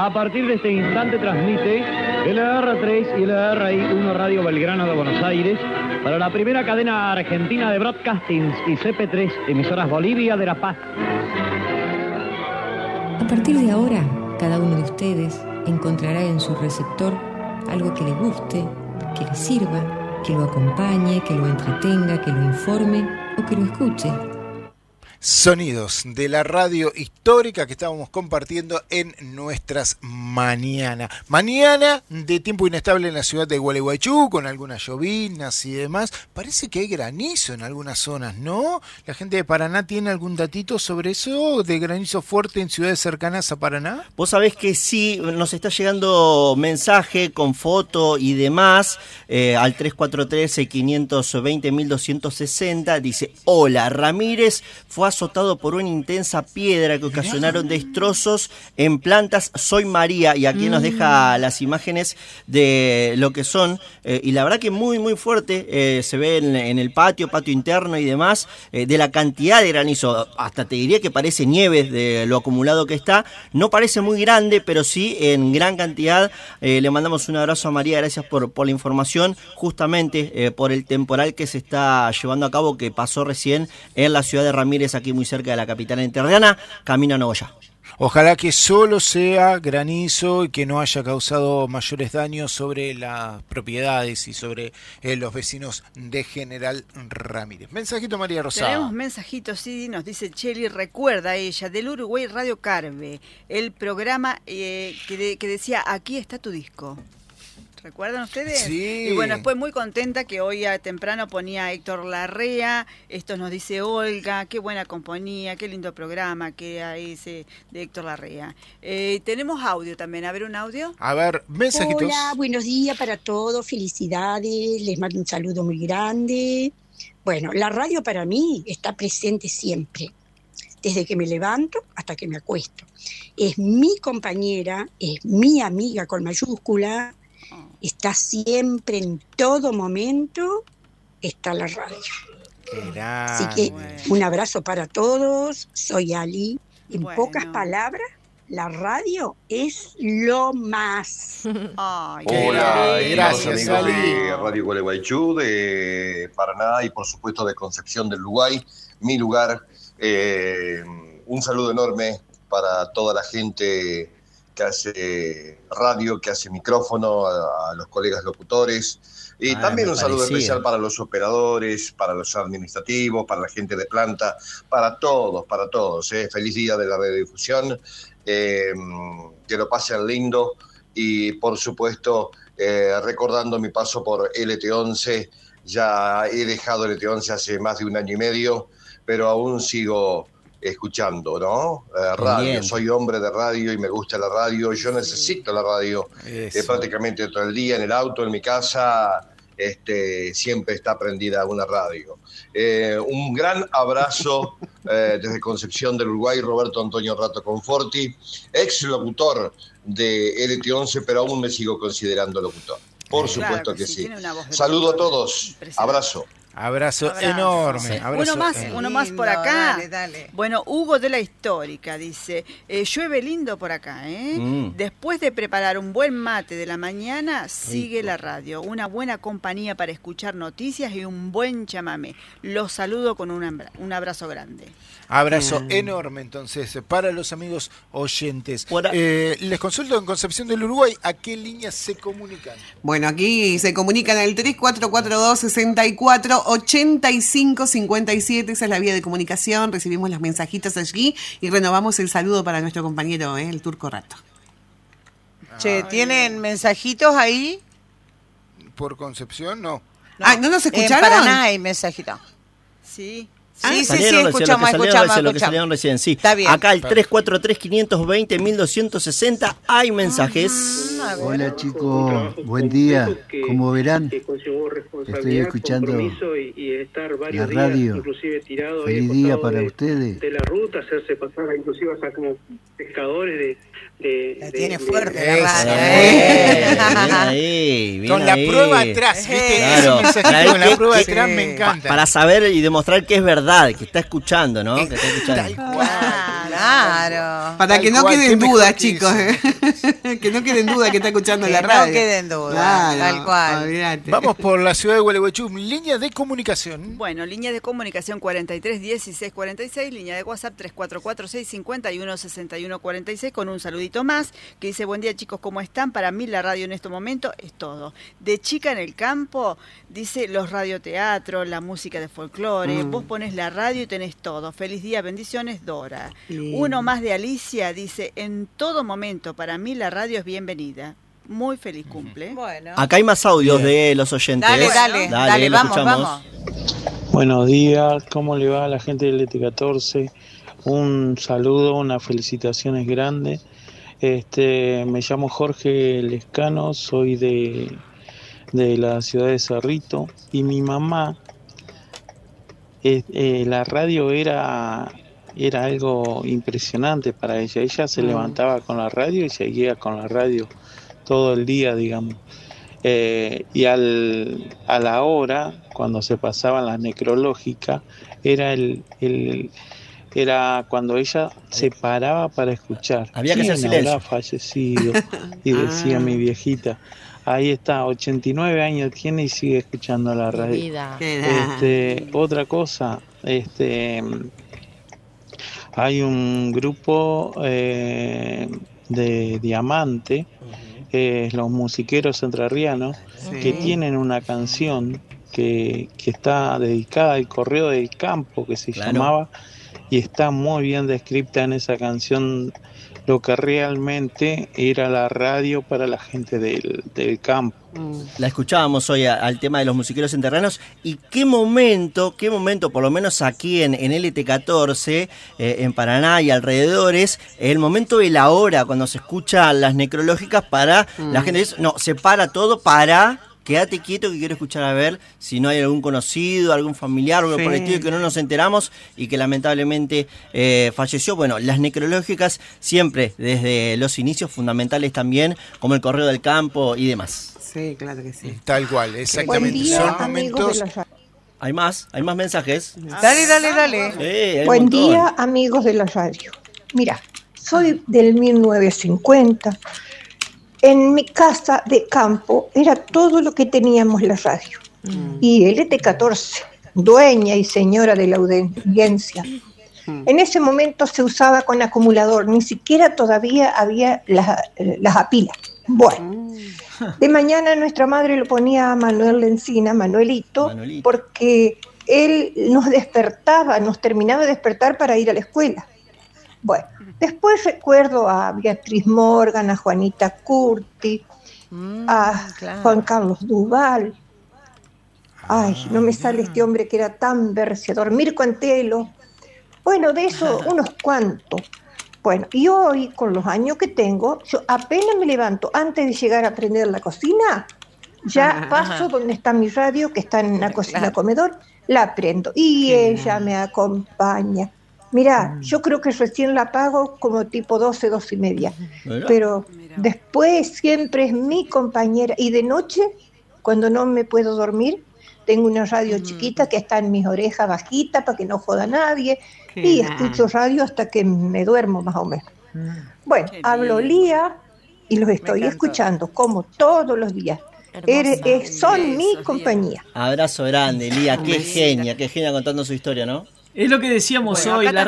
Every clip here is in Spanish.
A partir de este instante transmite LR3 y LRI1 Radio Belgrano de Buenos Aires para la primera cadena argentina de broadcastings y CP3, emisoras Bolivia de La Paz. A partir de ahora, cada uno de ustedes encontrará en su receptor algo que le guste, que le sirva, que lo acompañe, que lo entretenga, que lo informe o que lo escuche. Sonidos de la radio histórica que estábamos compartiendo en nuestras mañanas. Mañana de tiempo inestable en la ciudad de Gualeguaychú, con algunas llovinas y demás. Parece que hay granizo en algunas zonas, ¿no? ¿La gente de Paraná tiene algún datito sobre eso, de granizo fuerte en ciudades cercanas a Paraná? Vos sabés que sí, nos está llegando mensaje con foto y demás al 3413-520-1260. Dice: hola, Ramírez fue azotado por una intensa piedra que ocasionaron destrozos en plantas. Soy María, y aquí nos deja las imágenes de lo que son, y la verdad que muy muy fuerte, se ve en el patio interno y demás, de la cantidad de granizo. Hasta te diría que parece nieve de lo acumulado que está. No parece muy grande, pero sí en gran cantidad. Le mandamos un abrazo a María, gracias por la información, justamente por el temporal que se está llevando a cabo, que pasó recién en la ciudad de Ramírez, aquí muy cerca de la capital entrerriana, camino a Nogoyá. Ojalá que solo sea granizo y que no haya causado mayores daños sobre las propiedades y sobre los vecinos de General Ramírez. Mensajito, María Rosada. Tenemos mensajitos, sí, nos dice Cheli, recuerda ella, del Uruguay Radio Carve, el programa que decía, aquí está tu disco. ¿Recuerdan ustedes? Sí. Y bueno, después muy contenta que hoy a temprano ponía Héctor Larrea. Esto nos dice Olga, qué buena compañía, qué lindo programa que hay ese de Héctor Larrea. Tenemos audio también, a ver un audio. A ver, mensajitos. Hola, buenos días para todos, felicidades, les mando un saludo muy grande. Bueno, la radio para mí está presente siempre, desde que me levanto hasta que me acuesto. Es mi compañera, es mi amiga con mayúscula. Está siempre, en todo momento, está la radio. Así que un abrazo para todos, soy Ali. En pocas palabras, la radio es lo más. Ay, hola, gracias, amigos Ali. de Radio Gualeguaychú, de Paraná y por supuesto de Concepción del Uruguay, mi lugar. Un saludo enorme para toda la gente que hace radio, que hace micrófono, a los colegas locutores, y también un saludo especial para los operadores, para los administrativos, para la gente de planta, para todos. Feliz día de la radiodifusión, que lo pasen lindo, y por supuesto recordando mi paso por LT11. Ya he dejado LT11 hace más de un año y medio, pero aún sigo escuchando, ¿no? Radio. Bien. Soy hombre de radio y me gusta la radio. Yo necesito la radio prácticamente todo el día, en el auto, en mi casa. Siempre está prendida una radio. Un gran abrazo desde Concepción del Uruguay, Roberto Antonio Rato Conforti, ex locutor de LT11, pero aún me sigo considerando locutor. Por supuesto que sí. Saludo a todos. Abrazo. Abrazo enorme. Abrazo uno más por acá. Dale. Bueno, Hugo de la Histórica dice, llueve lindo por acá, Después de preparar un buen mate de la mañana, sigue la radio. Una buena compañía para escuchar noticias y un buen chamamé. Los saludo con un abrazo grande. Abrazo enorme, entonces, para los amigos oyentes. Les consulto, en Concepción del Uruguay, ¿a qué líneas se comunican? Bueno, aquí se comunican al 3442-64-85-57. Esa es la vía de comunicación. Recibimos las mensajitas allí y renovamos el saludo para nuestro compañero, el Turco Rato. Che, ¿tienen mensajitos ahí? ¿Por Concepción? No. ¿No nos escucharon? En Paraná hay mensajitos. Sí. Sí, escuchamos. Lo que salieron recién, sí. Está bien. Acá el 343-520-1260 hay mensajes. Hola chicos, buen día. Como verán, estoy escuchando la radio. Feliz día para ustedes. De la ruta, hacerse pasar inclusive hasta como pescadores la tiene fuerte la radio. Bien con ahí. La prueba atrás, ¿viste? Claro. Con la prueba atrás me encanta. Para saber y demostrar que es verdad, que está escuchando, ¿no? Que está escuchando. Tal cual. Claro. Para que no queden dudas, chicos. Que no queden dudas que está escuchando la radio. No queden dudas, claro, tal cual. Olvídate. Vamos por la ciudad de Gualeguaychú, línea de comunicación. Bueno, línea de comunicación 43 16 46, línea de WhatsApp 344 651 61 46, con un saludito más que dice: buen día chicos, ¿cómo están? Para mí la radio en este momento es todo. De chica en el campo, dice, los radioteatros, la música de folclore, vos pones la radio y tenés todo. Feliz día, bendiciones, Dora. Uno más de Alicia dice: en todo momento para mí la radio es bienvenida. Muy feliz cumple. Bueno. Acá hay más audios de los oyentes. Dale, vamos, escuchamos. vamos. Buenos días, ¿cómo le va a la gente del ET14? Un saludo, unas felicitaciones grandes. Me llamo Jorge Lescano, soy de la ciudad de Cerrito, y mi mamá, la radio era algo impresionante para ella. Ella se levantaba con la radio y seguía con la radio todo el día, digamos. Y a la hora, cuando se pasaban las necrológicas, era cuando ella se paraba para escuchar. Había que hacer silencio. Habrá fallecido? Y decía mi viejita, ahí está, 89 años tiene y sigue escuchando la radio. Otra cosa, hay un grupo de Diamante, los musiqueros entrerrianos, que tienen una canción que está dedicada al correo del campo, que se llamaba, y está muy bien descrita en esa canción lo que realmente era la radio para la gente del campo. La escuchábamos hoy al tema de los musiqueros entrerrianos, y qué momento, por lo menos aquí en LT14, en Paraná y alrededores, el momento de la hora, cuando se escuchan las necrológicas, para la gente dice, no, se para todo para... Quédate quieto que quiero escuchar a ver si no hay algún conocido, algún familiar, algo por el estilo, que no nos enteramos y que lamentablemente falleció. Bueno, las necrológicas siempre desde los inicios, fundamentales también, como el correo del campo y demás. Sí, claro que sí. Tal cual, exactamente. Buen día, son momentos... Hay más mensajes. Dale. Buen día, amigos de la radio. Mira, soy del 1950. En mi casa de campo era todo lo que teníamos la radio. Y el ET14, dueña y señora de la audiencia. En ese momento se usaba con acumulador, ni siquiera todavía había las apilas. Bueno, de mañana nuestra madre lo ponía a Manuel Lencina, Manuelito, porque él nos terminaba de despertar para ir a la escuela. Bueno, después recuerdo a Beatriz Morgan, a Juanita Curti, a Juan Carlos Duval. Ay, no me sale este hombre que era tan verseador, Mirko Antelo. Bueno, de eso unos cuantos. Bueno, y hoy, con los años que tengo, yo apenas me levanto, antes de llegar a prender la cocina, ya paso donde está mi radio, que está en la cocina comedor, la prendo y ella me acompaña. Mirá, yo creo que recién la apago como tipo 12, 12 y media. Pero después siempre es mi compañera. Y de noche, cuando no me puedo dormir, tengo una radio chiquita que está en mis orejas bajita para que no joda a nadie. Y escucho radio hasta que me duermo más o menos. Bueno, hablo Lía y los estoy escuchando como todos los días. Son mi compañía. Abrazo grande, Lía. Qué genia contando su historia, ¿no? Es lo que decíamos hoy, la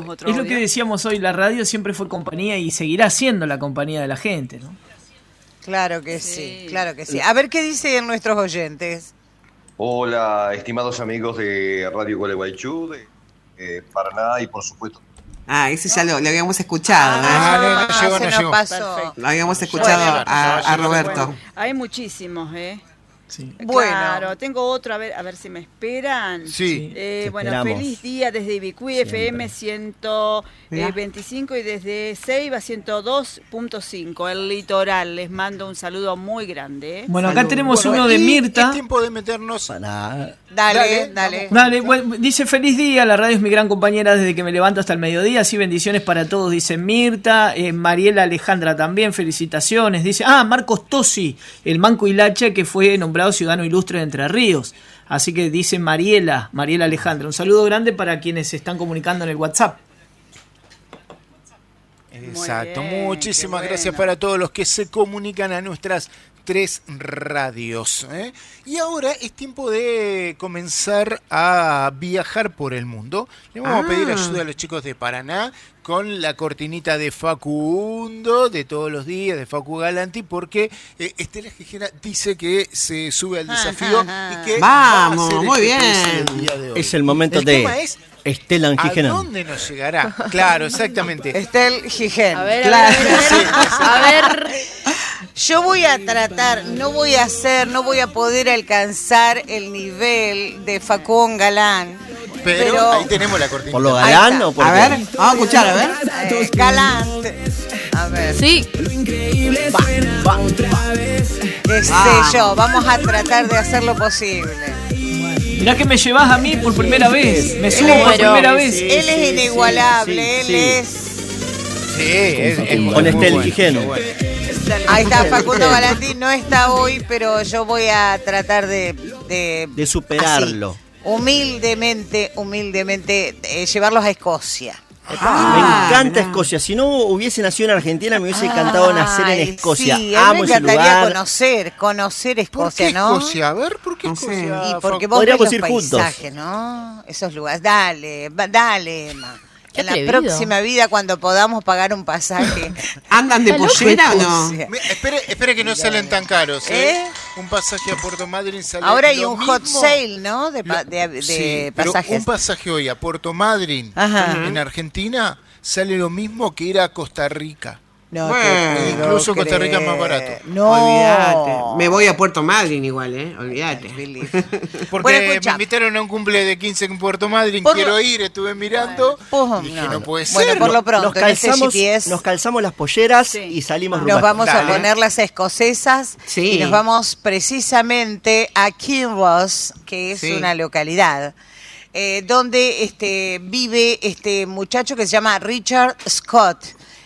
radio siempre fue compañía y seguirá siendo la compañía de la gente, ¿no? Claro que sí. A ver qué dicen nuestros oyentes. Hola, estimados amigos de Radio Gualeguaychú, de Paraná y por supuesto... Ese ya lo habíamos escuchado. No llegó. Lo habíamos escuchado a Roberto. Hay muchísimos, Sí. Claro, tengo otro, a ver si me esperan. Sí. Bueno, feliz día desde Ibicuí, FM 125 y desde Ceiba 102.5, el litoral. Les mando un saludo muy grande. Bueno, acá tenemos uno de Mirta. Es tiempo de meternos. Dale. Bueno, dice: feliz día, la radio es mi gran compañera desde que me levanto hasta el mediodía. Así, bendiciones para todos, dice Mirta. Mariela Alejandra también, felicitaciones. Dice, Marcos Tosi, el Manco Hilacha, que fue nombrado ciudadano ilustre de Entre Ríos. Así que dice Mariela Alejandra. Un saludo grande para quienes se están comunicando en el WhatsApp. Exacto, muchísimas gracias para todos los que se comunican a nuestras 3 radios. Y ahora es tiempo de comenzar a viajar por el mundo. Le vamos a pedir ayuda a los chicos de Paraná con la cortinita de Facundo de todos los días, de Facu Galanti, porque Estela Gijena dice que se sube al desafío y que vamos, va a ser muy bien. el día de hoy. Es el momento el de tema es Estela Gijena. ¿a dónde nos llegará? Claro, exactamente. Estel Gijena. A ver, Claro. a ver. Yo voy a tratar, no voy a poder alcanzar el nivel de Facón Galán. Pero ahí tenemos la cortina. ¿Por lo galán o por A ver, vamos a escuchar, a ver. Galán. A ver. Sí. Qué sé yo, vamos a tratar de hacer lo posible. Mirá que me llevas a mí por primera vez. Me subo por primera vez. Él es inigualable, él es... Sí, es con Estel Gijena. Ahí está, Facundo Galanti no está hoy, pero yo voy a tratar de superarlo. Así, humildemente, llevarlos a Escocia. Me encanta Escocia. Si no hubiese nacido en Argentina, me hubiese encantado nacer en Escocia. Sí, amo ese encantaría lugar. conocer Escocia, ¿Por qué ¿no? Escocia? A ver, ¿por qué Escocia? Y porque vos Podríamos ves los ir juntos. paisajes, ¿no? Esos lugares. Dale, Emma. Qué En la atrevido. próxima vida, cuando podamos pagar un pasaje. ¿Andan de pollera o no? Espere que no salen tan caros, Un pasaje a Puerto Madryn sale Ahora hay lo un mismo. hot sale, ¿no? De Sí, pero pasajes. un pasaje hoy a Puerto Madryn en Argentina sale lo mismo que ir a Costa Rica. No, incluso Costa Rica es más barato. No. Olvídate. Me voy a Puerto Madryn igual, olvídate. Porque me invitaron a un cumple de 15 en Puerto Madryn, quiero ir, estuve mirando, dije no puede ser. Bueno, por lo pronto, nos calzamos las polleras y salimos rumbo. Nos vamos a poner las escocesas y nos vamos precisamente a Kinross, que es una localidad donde vive este muchacho que se llama Richard Scott.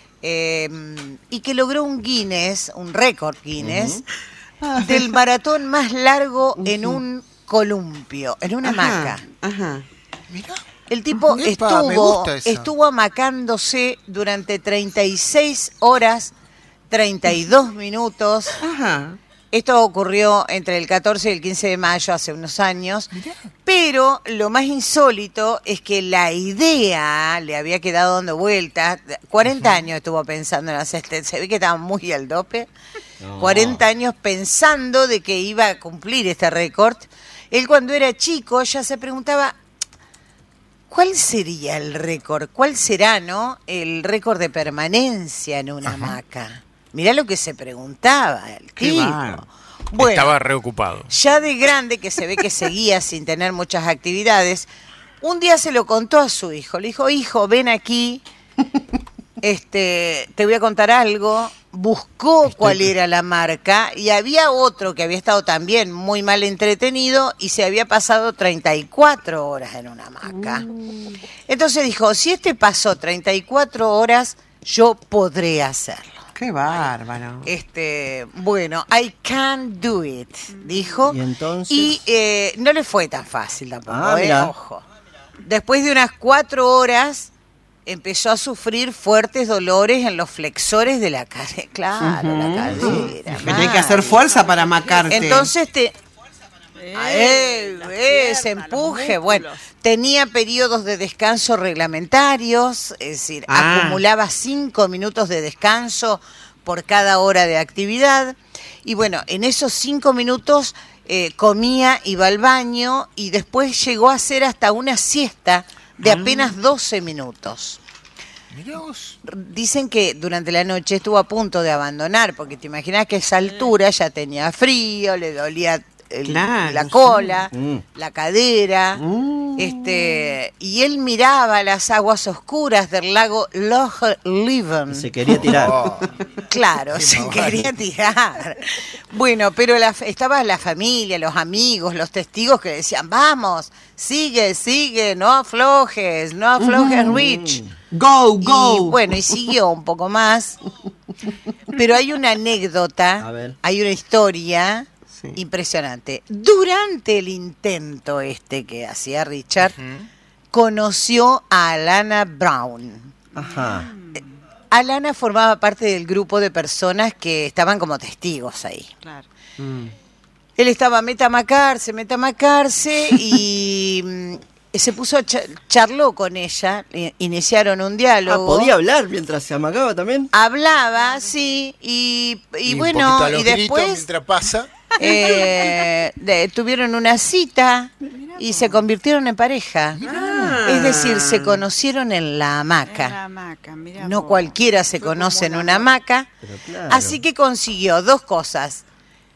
Y que logró un récord Guinness, del maratón más largo en un columpio, en una hamaca. Mirá. El tipo Epa, me gusta esa. estuvo amacándose durante 36 horas, 32 minutos. Esto ocurrió entre el 14 y el 15 de mayo, hace unos años. Pero lo más insólito es que la idea le había quedado dando vueltas. 40 años estuvo pensando en hacer se ve que estaba muy al dope. 40 años pensando de que iba a cumplir este récord. Él cuando era chico ya se preguntaba, ¿cuál sería el récord? ¿Cuál será, no? El récord de permanencia en una hamaca. Mirá lo que se preguntaba el tipo. Bueno, estaba reocupado. Ya de grande, que se ve que seguía sin tener muchas actividades, un día se lo contó a su hijo. Le dijo, hijo, ven aquí, te voy a contar algo. Buscó cuál era la marca y había otro que había estado también muy mal entretenido y se había pasado 34 horas en una hamaca. Entonces dijo, si pasó 34 horas, yo podré hacerlo. Qué bárbaro. Bueno, I can do it, dijo. Y entonces. Y no le fue tan fácil tampoco, mira. ojo. Después de unas 4 horas, empezó a sufrir fuertes dolores en los flexores de la cadera. Claro, la cadera. Tenés que hacer fuerza para amacarte. Entonces ese empuje. Bueno, tenía periodos de descanso reglamentarios, es decir, acumulaba 5 minutos de descanso por cada hora de actividad. Y bueno, en esos 5 minutos comía, iba al baño y después llegó a hacer hasta una siesta de apenas 12 minutos. Dicen que durante la noche estuvo a punto de abandonar, porque te imaginas que a esa altura ya tenía frío, le dolía la cola, la cadera, y él miraba las aguas oscuras del lago Loch Leven. Se quería tirar. Claro, se quería tirar. Bueno, pero estaba la familia, los amigos, los testigos que decían, vamos, sigue, no aflojes, Rich. Go. Y bueno, y siguió un poco más. Pero hay una anécdota, hay una historia impresionante. Durante el intento que hacía Richard, conoció a Alana Brown. Alana formaba parte del grupo de personas que estaban como testigos ahí. Claro. Él estaba metamacarse y se puso, charló con ella, iniciaron un diálogo. ¿Podía hablar mientras se amagaba también? Hablaba, sí, y bueno, y después mientras pasa. Tuvieron una cita y se convirtieron en pareja. Es decir, se conocieron en la hamaca. No cualquiera se conoce en una hamaca. Claro. Así que consiguió dos cosas.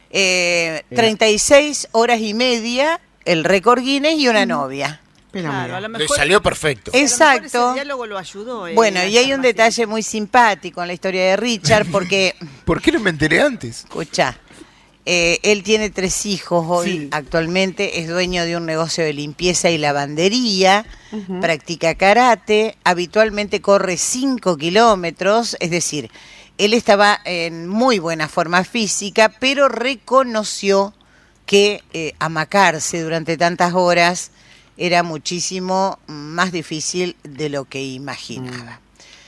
36 horas y media, el récord Guinness y una novia. Claro, a lo Le mejor, salió perfecto. Exacto. ese diálogo lo ayudó. Bueno, y hay un detalle muy simpático en la historia de Richard porque... ¿Por qué no me enteré antes? Escucha, él tiene 3 hijos hoy, actualmente es dueño de un negocio de limpieza y lavandería, practica karate, habitualmente corre 5 kilómetros, es decir, él estaba en muy buena forma física, pero reconoció que amacarse durante tantas horas era muchísimo más difícil de lo que imaginaba.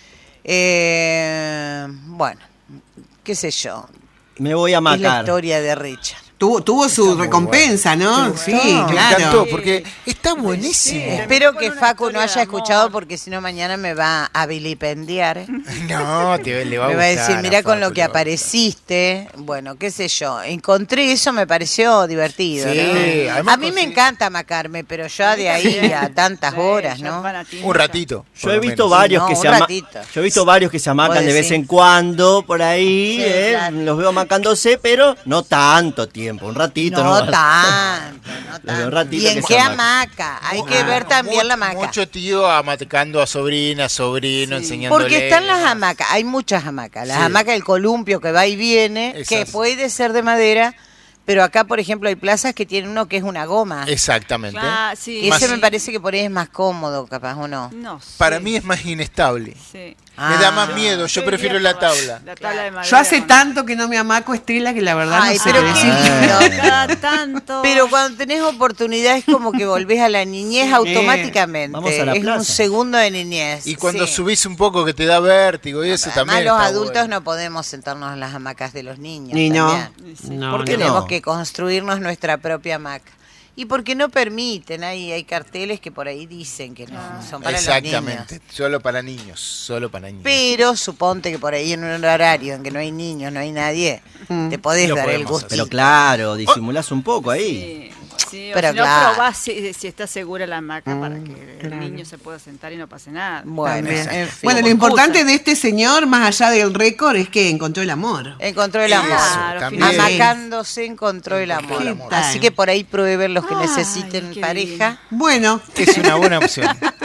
Bueno, qué sé yo. Me voy a Es la amacar. historia de Richard. Tuvo su recompensa, ¿no? Sí, Me claro. encantó, porque está buenísimo. Espero que Facu no haya escuchado porque si no mañana me va a vilipendiar. No, le va a Me va a decir, gustar, mirá con Facu, lo que le va a apareciste. Bueno, qué sé yo. Encontré eso, me pareció divertido. Sí, ¿no? además A mí me encanta amacarme, pero ya de ahí a tantas horas, ¿no? Un ratito. Yo he visto varios que se Yo he visto varios que se amacan ¿Vos de vez decís? en cuando por ahí, Sí, claro. los veo amacándose, pero no tanto tiempo, un ratito. No ¿no? tanto, Los veo un ratito ¿Y en que se qué amacan. hamaca? Hay que ver también la hamaca. Mucho tío amacando a sobrina, sobrino, enseñándole. Porque están las hamacas, hay muchas hamacas. Las Sí. hamacas del columpio que va y viene, que Esas. puede ser de madera, pero acá, por ejemplo, hay plazas que tienen uno que es una goma. Exactamente. Y ese me parece que por ahí es más cómodo, capaz, ¿o no? Para mí es más inestable. Sí. Me da más miedo, yo prefiero la tabla. La tabla de madera. Yo hace tanto que no me amaco, Estela, que la verdad Ay, no sé pero qué qué decir. lindo. Cada tanto. Pero cuando tenés oportunidad es como que volvés a la niñez automáticamente. Vamos a la es plaza. un segundo de niñez. Y cuando Sí. subís un poco que te da vértigo y eso Además, también los está adultos bueno. no podemos sentarnos en las hamacas de los niños. Ni no. también. No, Porque no. tenemos que construirnos nuestra propia hamaca. Y porque no permiten, hay carteles que por ahí dicen que no son para los niños. Exactamente, solo para niños. Pero suponte que por ahí en un horario en que no hay niños, no hay nadie, te podés Lo dar el podemos gusto. Pero claro, disimulás un poco ahí. Sí, Pero o si no, claro. probás si está segura la hamaca para que el niño se pueda sentar y no pase nada. Bueno, También. en fin. Bueno, lo importante de este señor, más allá del récord, es que encontró el amor. Encontró el amor. Claro, también. Amacándose encontró el amor. ¿Qué tal? Así que por ahí prueben los que necesiten pareja. Bueno, Es una buena opción.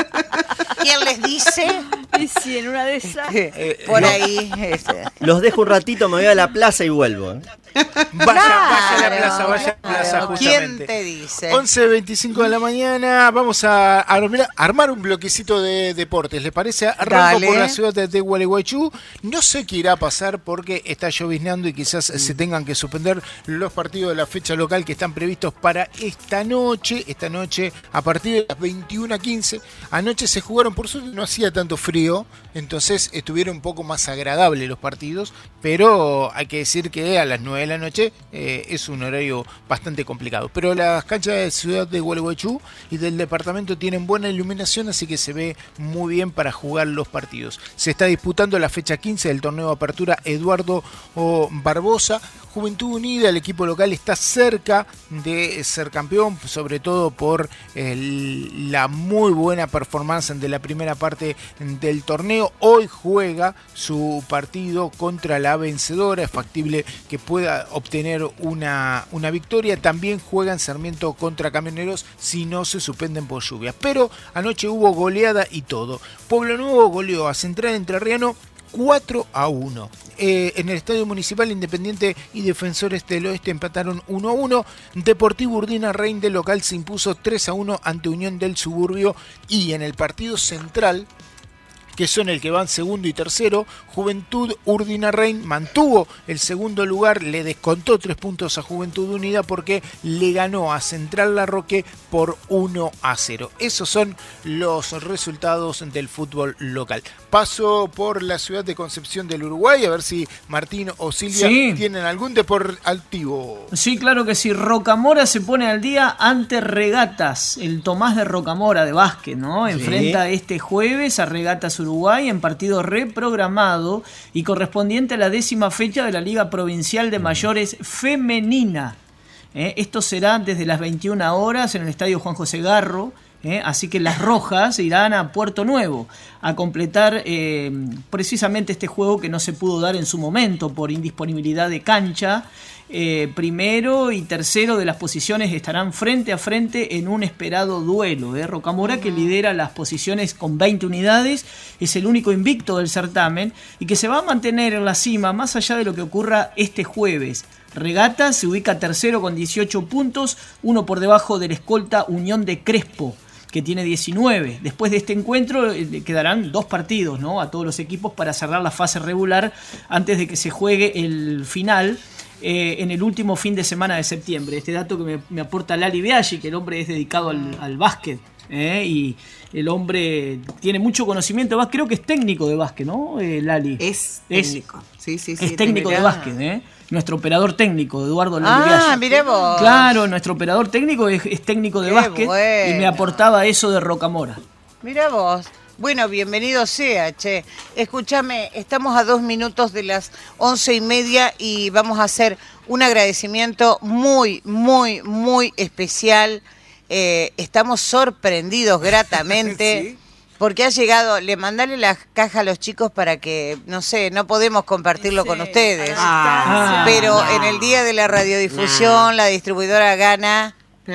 ¿Quién les dice? Y si en una de esas. Por no. ahí. Los dejo un ratito, me voy a la plaza y vuelvo. Vaya a la plaza, vaya a la plaza, Claro. justamente. ¿Quién te dice? 11:25 de la mañana, vamos a armar un bloquecito de deportes, ¿les parece? Arranco Dale. por la ciudad de Gualeguaychú. No sé qué irá a pasar porque está lloviznando y quizás se tengan que suspender los partidos de la fecha local que están previstos para esta noche a partir de las 21:15. Anoche se jugaron, por suerte no hacía tanto frío, entonces estuvieron un poco más agradables los partidos, pero hay que decir que a las 9 de la noche es un horario bastante complicado. Pero las canchas de ciudad de Gualeguaychú y del departamento tienen buena iluminación, así que se ve muy bien para jugar los partidos. Se está disputando la fecha 15 del torneo de apertura Eduardo Barbosa. Juventud Unida, el equipo local, está cerca de ser campeón, sobre todo por la muy buena performance de la primera parte del torneo. Hoy juega su partido contra la vencedora, es factible que pueda obtener una victoria. También juegan Sarmiento contra Camioneros si no se suspenden por lluvias. Pero anoche hubo goleada y todo. Pueblo Nuevo goleó a Central Entrerriano 4-1. En el Estadio Municipal, Independiente y Defensores del Oeste empataron 1-1. Deportivo Urdina Rein de local se impuso 3-1 ante Unión del Suburbio. Y en el partido central, que son el que van segundo y tercero. Juventud Urdinarrain mantuvo el segundo lugar, le descontó 3 puntos a Juventud Unida porque le ganó a Central Larroque por 1-0. Esos son los resultados del fútbol local. Paso por la ciudad de Concepción del Uruguay, a ver si Martín o Silvia tienen algún deportivo. Sí, claro que sí. Rocamora se pone al día ante Regatas. El Tomás de Rocamora de básquet, ¿no? Enfrenta este jueves a Regatas Uruguay en partido reprogramado y correspondiente a la 10ª fecha de la Liga Provincial de Mayores Femenina. Esto será desde las 21 horas en el Estadio Juan José Garro. Así que las rojas irán a Puerto Nuevo a completar precisamente este juego que no se pudo dar en su momento por indisponibilidad de cancha. Primero y tercero de las posiciones estarán frente a frente en un esperado duelo. Rocamora, que lidera las posiciones con 20 unidades, es el único invicto del certamen y que se va a mantener en la cima más allá de lo que ocurra este jueves. Regata se ubica tercero con 18 puntos, uno por debajo del escolta Unión de Crespo, que tiene 19. Después de este encuentro quedarán 2 partidos, ¿no?, a todos los equipos para cerrar la fase regular antes de que se juegue el final en el último fin de semana de septiembre. Este dato que me aporta Lali Biaggi, que el hombre es dedicado al básquet, y el hombre tiene mucho conocimiento. Creo que es técnico de básquet, ¿no, Lali? Es técnico. Sí, es técnico de básquet, Nuestro operador técnico, Eduardo Lali Biaggi. Mirá vos. Claro, nuestro operador técnico es técnico de básquet, bueno. Y me aportaba eso de Rocamora. Mirá vos. Bueno, bienvenido sea, che. Escúchame, estamos a 2 minutos de las 11:30 y vamos a hacer un agradecimiento muy, muy, muy especial. Estamos sorprendidos gratamente. ¿Sí? Porque ha llegado, le mandale la caja a los chicos para que, no sé, no podemos compartirlo con ustedes. Pero en el día de la radiodifusión, la distribuidora gana.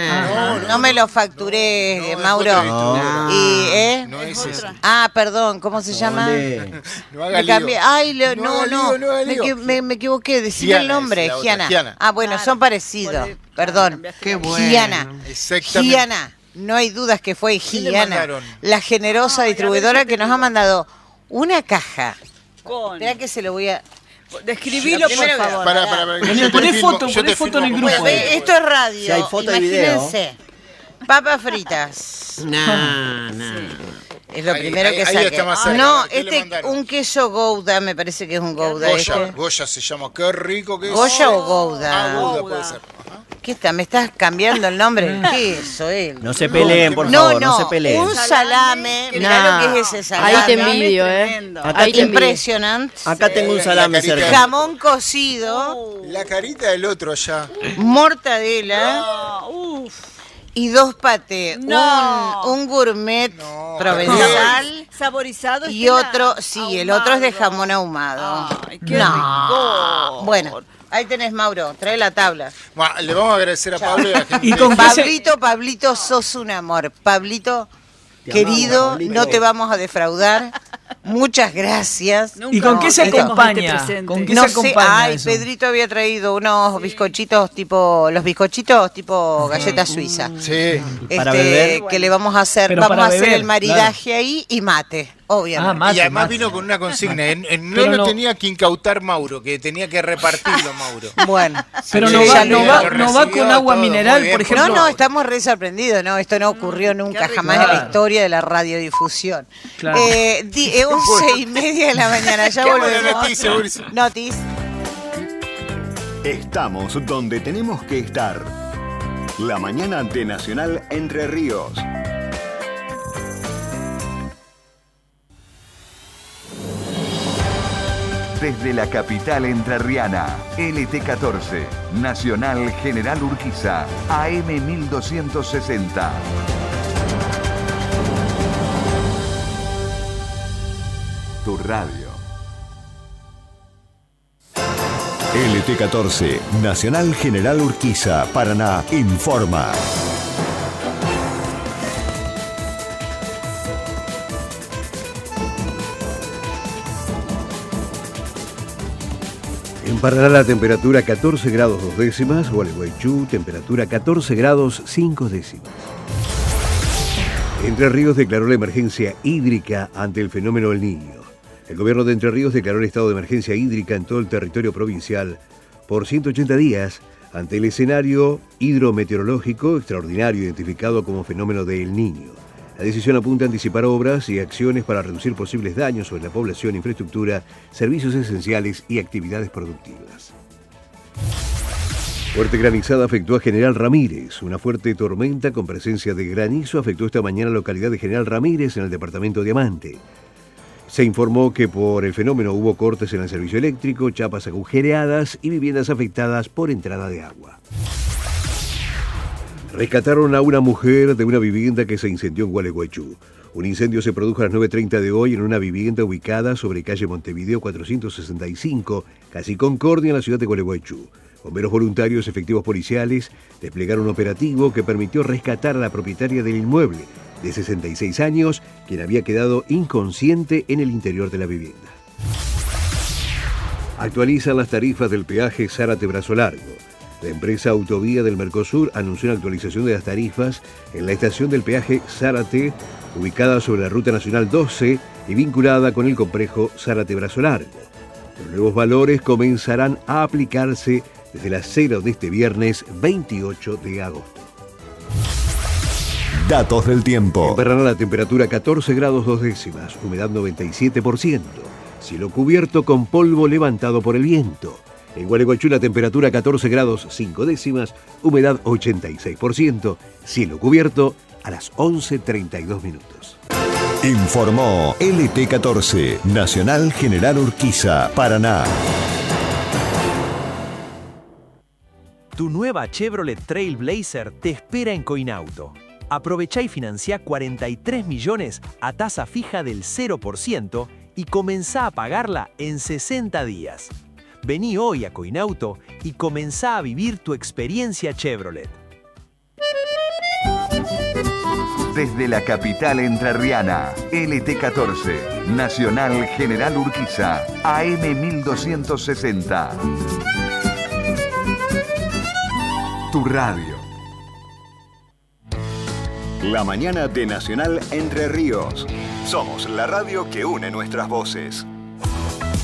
No me lo facturé, Mauro. No es eso. Perdón, ¿cómo se llama? No haga lío. Me equivoqué, decime el nombre, Giana. Bueno, son parecidos, perdón. Qué bueno. Giana. Giana. No hay dudas que fue Giana, la generosa distribuidora que nos ha mandado una caja. Espera que se lo voy a... Describilo, por favor. Poné foto en el grupo. Esto es radio. Si hay foto y video. Imagínense. Papas fritas. No. Es lo primero que saqué. No, un queso Gouda, me parece que es un Gouda. Goya se llama, qué rico que es. ¿Goya o Gouda? Gouda puede ser. ¿Qué está? ¿Me estás cambiando el nombre? ¿Qué es eso, él? No se peleen, por favor, no se peleen. Un salame, mirá lo que es ese salame. Ahí te envidio, Impresionante. Acá tengo un salame cerca. Jamón cocido. La carita del otro allá. Mortadela. Y 2 patés. Un gourmet provençal. Saborizado. Y otro, el otro es de jamón ahumado. Ay, qué rico. Bueno. Ahí tenés, Mauro, trae la tabla. Le vamos a agradecer a Pablo y a la gente. ¿Y con Pablito, sos un amor. Pablito, querido, amamos, no te vamos a defraudar. Muchas gracias. ¿Y con qué se acompaña? No sé, Pedrito había traído unos bizcochitos los bizcochitos tipo galleta suiza. Sí. Para beber. Que le vamos a hacer, el maridaje ahí y mate. Obviamente. Y además vino con una consigna. No lo tenía que incautar Mauro, que tenía que repartirlo Mauro. Bueno. Pero no va con agua mineral, por ejemplo. No, estamos re sorprendidos, ¿no? Esto no ocurrió nunca, jamás en la historia de la radiodifusión. Claro. 11:30 de la mañana, ya volvemos. Notis. Estamos donde tenemos que estar. La mañana de Nacional Entre Ríos. Desde la capital entrerriana, LT14, Nacional General Urquiza, AM 1260. Tu radio. LT14, Nacional General Urquiza, Paraná, informa. En Paraná la temperatura 14 grados 2 décimas, Gualeguaychú temperatura 14 grados 5 décimas. Entre Ríos declaró la emergencia hídrica ante el fenómeno del Niño. El gobierno de Entre Ríos declaró el estado de emergencia hídrica en todo el territorio provincial por 180 días ante el escenario hidrometeorológico extraordinario identificado como fenómeno de El Niño. La decisión apunta a anticipar obras y acciones para reducir posibles daños sobre la población, infraestructura, servicios esenciales y actividades productivas. Fuerte granizada afectó a General Ramírez. Una fuerte tormenta con presencia de granizo afectó esta mañana la localidad de General Ramírez en el departamento Diamante. Se informó que por el fenómeno hubo cortes en el servicio eléctrico, chapas agujereadas y viviendas afectadas por entrada de agua. Rescataron a una mujer de una vivienda que se incendió en Gualeguaychú. Un incendio se produjo a las 9:30 de hoy en una vivienda ubicada sobre calle Montevideo 465, casi Concordia, en la ciudad de Gualeguaychú. Bomberos voluntarios, efectivos policiales, desplegaron un operativo que permitió rescatar a la propietaria del inmueble, de 66 años, quien había quedado inconsciente en el interior de la vivienda. Actualizan las tarifas del peaje Zárate-Brazo Largo. La empresa Autovía del Mercosur anunció una actualización de las tarifas en la estación del peaje Zárate, ubicada sobre la Ruta Nacional 12 y vinculada con el complejo Zárate-Brazo Largo. Los nuevos valores comenzarán a aplicarse desde las 0 de este viernes 28 de agosto. Datos del tiempo. En Paraná la temperatura 14 grados 2 décimas, humedad 97%, cielo cubierto con polvo levantado por el viento. En Gualeguaychú la temperatura 14 grados 5 décimas, humedad 86%, cielo cubierto a las 11:32 minutos. Informó LT14, Nacional General Urquiza, Paraná. Tu nueva Chevrolet Trailblazer te espera en Coinauto. Aprovechá y financiá 43 millones a tasa fija del 0% y comenzá a pagarla en 60 días. Vení hoy a Coinauto y comenzá a vivir tu experiencia Chevrolet. Desde la capital entrerriana, LT14, Nacional General Urquiza, AM 1260. Tu radio. La mañana de Nacional Entre Ríos. Somos la radio que une nuestras voces.